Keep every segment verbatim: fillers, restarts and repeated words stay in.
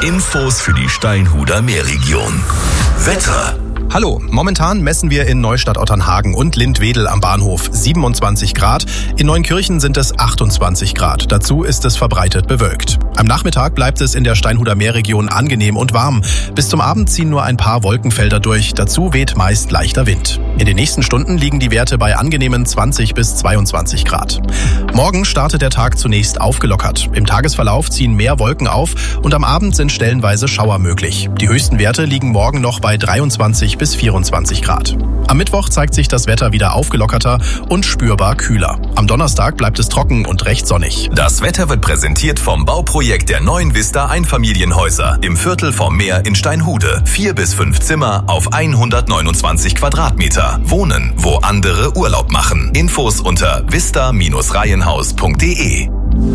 Infos für die Steinhuder Meerregion. Wetter. Hallo, momentan messen wir in Neustadt-Otternhagen und Lindwedel am Bahnhof siebenundzwanzig Grad. In Neunkirchen sind es achtundzwanzig Grad. Dazu ist es verbreitet bewölkt. Am Nachmittag bleibt es in der Steinhuder Meerregion angenehm und warm. Bis zum Abend ziehen nur ein paar Wolkenfelder durch. Dazu weht meist leichter Wind. In den nächsten Stunden liegen die Werte bei angenehmen zwanzig bis zweiundzwanzig Grad. Morgen startet der Tag zunächst aufgelockert. Im Tagesverlauf ziehen mehr Wolken auf und am Abend sind stellenweise Schauer möglich. Die höchsten Werte liegen morgen noch bei dreiundzwanzig bis vierundzwanzig Grad. Am Mittwoch zeigt sich das Wetter wieder aufgelockerter und spürbar kühler. Am Donnerstag bleibt es trocken und recht sonnig. Das Wetter wird präsentiert vom Bauprojekt der neuen Vista Einfamilienhäuser im Viertel vom Meer in Steinhude. Vier bis fünf Zimmer auf hundertneunundzwanzig Quadratmeter. Wohnen, wo andere Urlaub machen. Infos unter vista Bindestrich reihenhaus punkt de.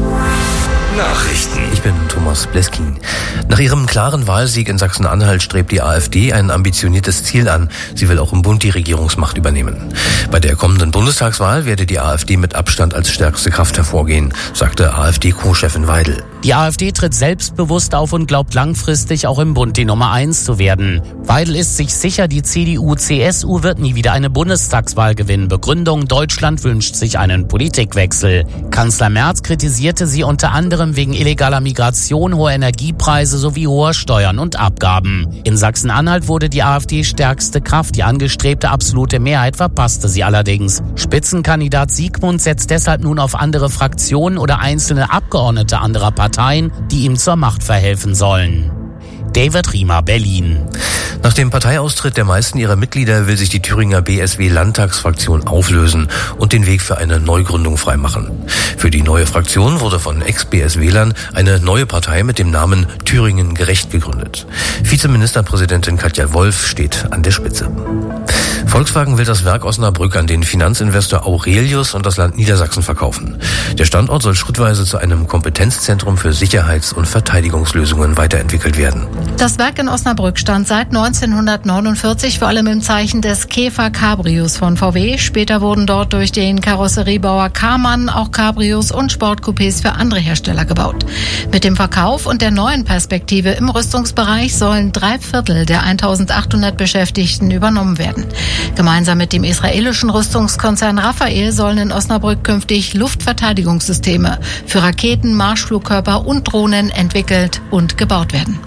Nachrichten. Ich bin Thomas Bleskin. Nach ihrem klaren Wahlsieg in Sachsen-Anhalt strebt die AfD ein ambitioniertes Ziel an. Sie will auch im Bund die Regierungsmacht übernehmen. Bei der kommenden Bundestagswahl werde die AfD mit Abstand als stärkste Kraft hervorgehen, sagte AfD-Co-Chefin Weidel. Die AfD tritt selbstbewusst auf und glaubt langfristig auch im Bund die Nummer eins zu werden. Weidel ist sich sicher, die C D U C S U wird nie wieder eine Bundestagswahl gewinnen. Begründung: Deutschland wünscht sich einen Politikwechsel. Kanzler Merz kritisierte sie unter anderem wegen illegaler Migration, hoher Energiepreise sowie hoher Steuern und Abgaben. In Sachsen-Anhalt wurde die AfD stärkste Kraft. Die angestrebte absolute Mehrheit verpasste sie allerdings. Spitzenkandidat Siegmund setzt deshalb nun auf andere Fraktionen oder einzelne Abgeordnete anderer Parteien, die ihm zur Macht verhelfen sollen. David Riemer, Berlin. Nach dem Parteiaustritt der meisten ihrer Mitglieder will sich die Thüringer B S W-Landtagsfraktion auflösen und den Weg für eine Neugründung freimachen. Für die neue Fraktion wurde von Ex-B S W-Lern eine neue Partei mit dem Namen Thüringen gerecht gegründet. Vizeministerpräsidentin Katja Wolf steht an der Spitze. Volkswagen will das Werk Osnabrück an den Finanzinvestor Aurelius und das Land Niedersachsen verkaufen. Der Standort soll schrittweise zu einem Kompetenzzentrum für Sicherheits- und Verteidigungslösungen weiterentwickelt werden. Das Werk in Osnabrück stand seit neunzehnhundertneunundvierzig vor allem im Zeichen des Käfer Cabrios von V W. Später wurden dort durch den Karosseriebauer Karmann auch Cabrios und Sportcoupés für andere Hersteller gebaut. Mit dem Verkauf und der neuen Perspektive im Rüstungsbereich sollen drei Viertel der eintausendachthundert Beschäftigten übernommen werden. Gemeinsam mit dem israelischen Rüstungskonzern Rafael sollen in Osnabrück künftig Luftverteidigungssysteme für Raketen, Marschflugkörper und Drohnen entwickelt und gebaut werden.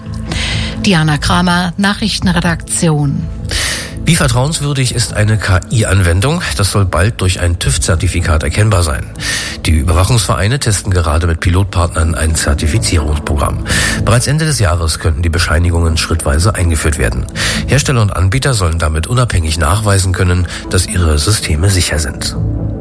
Diana Kramer, Nachrichtenredaktion. Wie vertrauenswürdig ist eine K I-Anwendung? Das soll bald durch ein TÜV-Zertifikat erkennbar sein. Die Überwachungsvereine testen gerade mit Pilotpartnern ein Zertifizierungsprogramm. Bereits Ende des Jahres könnten die Bescheinigungen schrittweise eingeführt werden. Hersteller und Anbieter sollen damit unabhängig nachweisen können, dass ihre Systeme sicher sind.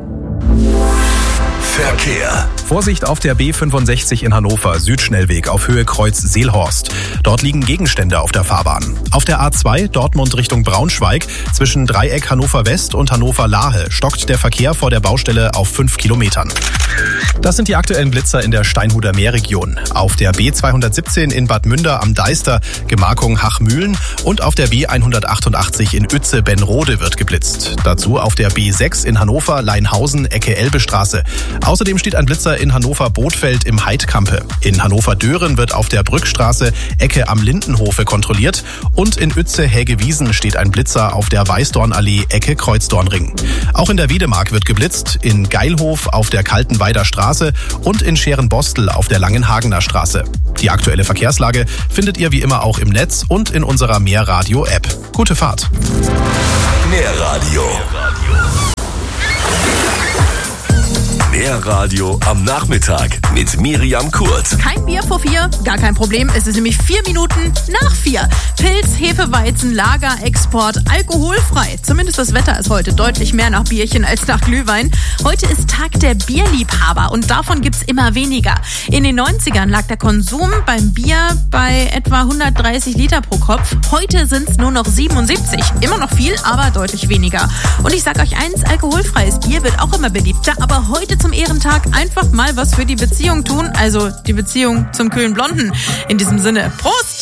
Verkehr. Vorsicht auf der B fünfundsechzig in Hannover, Südschnellweg auf Höhe Kreuz Seelhorst. Dort liegen Gegenstände auf der Fahrbahn. Auf der A zwei Dortmund Richtung Braunschweig zwischen Dreieck Hannover West und Hannover Lahe stockt der Verkehr vor der Baustelle auf fünf Kilometern. Das sind die aktuellen Blitzer in der Steinhuder Meerregion. Auf der B zweihundertsiebzehn in Bad Münder am Deister, Gemarkung Hachmühlen, und auf der B hundertachtundachtzig in Uetze-Benrode wird geblitzt. Dazu auf der B sechs in Hannover, Leinhausen, Ecke Elbestraße. Außerdem steht ein Blitzer in Hannover-Bothfeld im Heidkampe. In Hannover-Dören wird auf der Brückstraße, Ecke am Lindenhofe kontrolliert. Und in Uetze-Hägewiesen steht ein Blitzer auf der Weißdornallee, Ecke Kreuzdornring. Auch in der Wiedemark wird geblitzt, in Geilhof auf der Kaltenweider Straße und in Scherenbostel auf der Langenhagener Straße. Die aktuelle Verkehrslage findet ihr wie immer auch im Netz und in unserer Meerradio-App. Gute Fahrt. Meerradio. Meerradio am Nachmittag mit Miriam Kurz. Kein Bier vor vier, gar kein Problem. Es ist nämlich vier Minuten nach vier. Pilz, Hefeweizen, Lager, Export, alkoholfrei. Zumindest das Wetter ist heute deutlich mehr nach Bierchen als nach Glühwein. Heute ist Tag der Bierliebhaber und davon gibt's immer weniger. In den neunzigern lag der Konsum beim Bier bei etwa hundertdreißig Liter pro Kopf. Heute sind's nur noch siebenundsiebzig. Immer noch viel, aber deutlich weniger. Und ich sag euch eins, alkoholfreies Bier wird auch immer beliebter, aber heute zum Ehrentag einfach mal was für die Beziehung tun, also die Beziehung zum kühlen Blonden. In diesem Sinne, Prost!